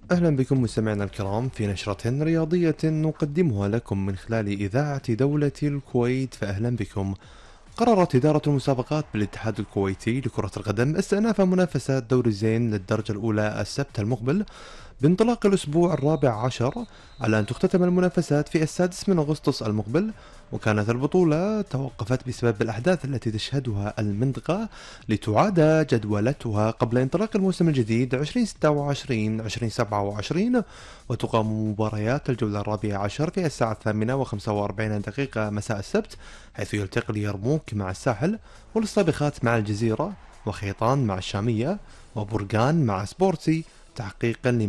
أهلا بكم مستمعينا الكرام في نشرة رياضية نقدمها لكم من خلال إذاعة دولة الكويت، فأهلا بكم. قررت إدارة المسابقات بالاتحاد الكويتي لكرة القدم استئناف منافسات دوري الزين للدرجة الأولى السبت المقبل بانطلاق الأسبوع الرابع عشر، على أن تختتم المنافسات في 6 أغسطس المقبل. وكانت البطولة توقفت بسبب الأحداث التي تشهدها المنطقة لتعاد جدولتها قبل انطلاق الموسم الجديد 2026-2027، وتقام مباريات الجولة الرابعة عشر في الساعة 8:45 مساء السبت، حيث يلتقي اليرموك مع الساحل، والصابخات مع الجزيرة، وخيطان مع الشامية، وبرقان مع سبورتي، تحقيقا